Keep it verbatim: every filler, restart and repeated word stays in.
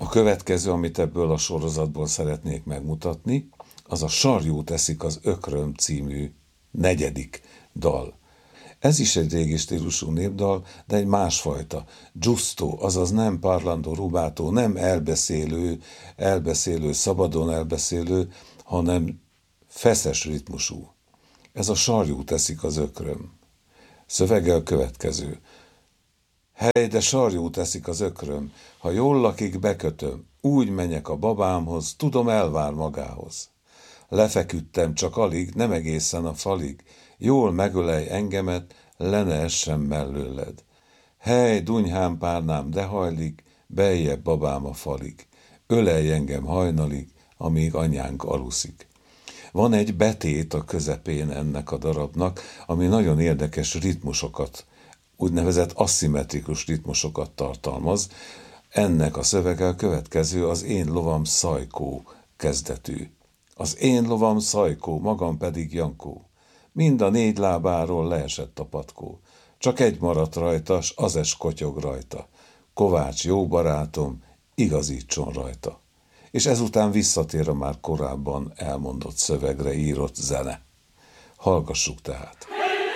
A következő, amit ebből a sorozatból szeretnék megmutatni, az a Sarjú teszik az ökröm című negyedik dal. Ez is egy régi stílusú népdal, de egy másfajta. Giusto, azaz nem parlando rubato, nem elbeszélő, elbeszélő, szabadon elbeszélő, hanem feszes ritmusú. Ez a Sarjú teszik az ökröm. Szöveggel következő. Hely, de sarjú teszik az ökröm, ha jól lakik, bekötöm, úgy menjek a babámhoz, tudom, elvár magához. Lefeküdtem csak alig, nem egészen a falig, jól megölej engemet, le ne essen mellőled. Hely, dunyhám párnám, de hajlik, beljebb babám a falig, ölelj engem hajnalig, amíg anyánk aluszik. Van egy betét a közepén ennek a darabnak, ami nagyon érdekes ritmusokat, úgynevezett aszimmetrikus ritmusokat tartalmaz. Ennek a szövege következő, az én lovam Szajkó kezdetű. Az én lovam Szajkó, magam pedig Jankó. Mind a négy lábáról leesett a patkó. Csak egy maradt rajta, s az es kotyog rajta. Kovács jó barátom, igazítson rajta. És ezután visszatér a már korábban elmondott szövegre írott zene. Hallgassuk tehát.